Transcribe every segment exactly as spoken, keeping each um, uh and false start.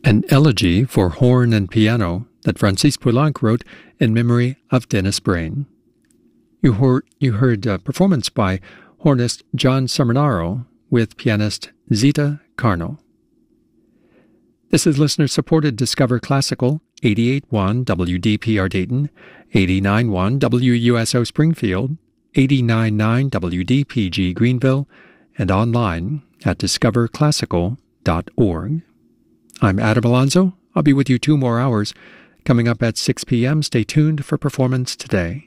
an elegy for horn and piano that Francis Poulenc wrote in memory of Dennis Brain. You heard, you heard a performance by hornist John Seminaro with pianist Zita Carno. This is listener-supported Discover Classical, eighty-eight point one W D P R Dayton, eighty-nine point one W U S O Springfield, eighty-nine point nine W D P G Greenville, and online at discover classical dot org. I'm Adam Alonzo. I'll be with you two more hours. Coming up at six p.m., stay tuned for Performance Today.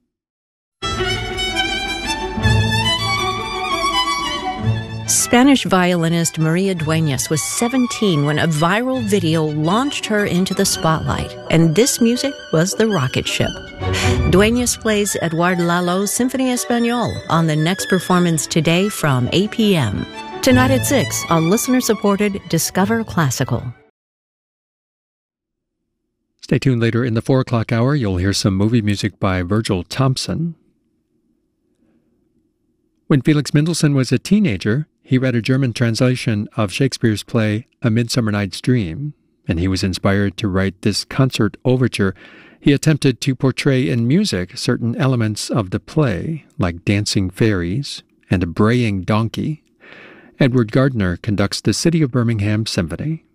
Spanish violinist Maria Dueñas was seventeen when a viral video launched her into the spotlight, and this music was the rocket ship. Dueñas plays Eduardo Lalo's Symphony Español on the next Performance Today from eight p.m. Tonight at six on listener-supported Discover Classical. Stay tuned later in the four o'clock hour. You'll hear some movie music by Virgil Thompson. When Felix Mendelssohn was a teenager, he read a German translation of Shakespeare's play A Midsummer Night's Dream, and he was inspired to write this concert overture. He attempted to portray in music certain elements of the play, like dancing fairies and a braying donkey. Edward Gardner conducts the City of Birmingham Symphony.